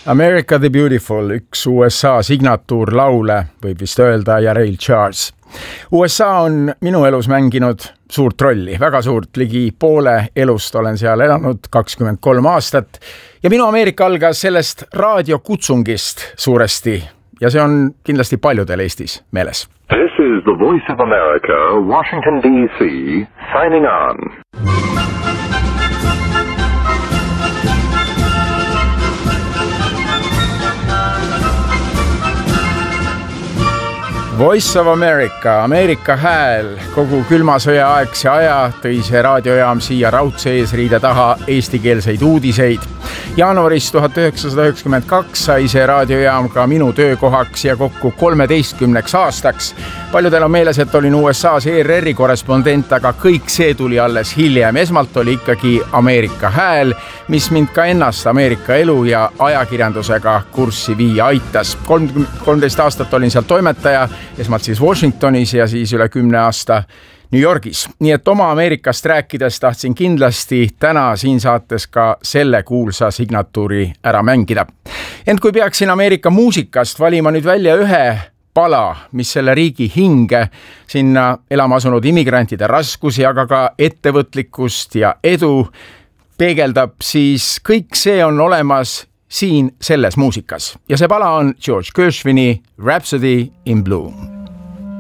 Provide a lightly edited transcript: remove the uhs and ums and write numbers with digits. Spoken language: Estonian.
America the Beautiful, üks USA signatuurlaule, võib vist öelda, ja Ray Charles. USA on minu elus mänginud suurt rolli, väga suurt, ligi poole elust olen seal elanud 23 aastat ja minu Ameerika algas sellest raadiokutsungist suuresti ja see on kindlasti paljudel Eestis meeles. This is the Voice of America, Washington D.C., signing on. Voice of America, Ameerika hääl, kogu külma sõja aegse aja tõi see raadiojaam siia raudse eesriide taha eestikeelseid uudiseid. Jaanuaris 1992 sai see raadiojaam ka minu töökohaks ja kokku 13 aastaks. Paljudel on meeles, et olin USA's ERR-i korrespondent, aga kõik see tuli alles hiljem. Esmalt oli ikkagi Ameerika hääl, mis mind ka ennast Ameerika elu ja ajakirjandusega kurssi viia aitas. 13 aastat olin seal toimetaja, esmalt siis Washingtonis ja siis üle 10 aasta New Yorgis. Nii et oma Ameerikast rääkides tahtsin kindlasti täna siin saates ka selle kuulsa signatuuri ära mängida. Ent kui peaksin Ameerika muusikast valima nüüd välja ühe pala, mis selle riigi hinge, sinna elama asunud immigrantide raskusi, aga ka ettevõtlikkust ja edu peegeldab, siis kõik see on olemas siin selles muusikas. Ja see pala on George Gershwini Rhapsody in Blue.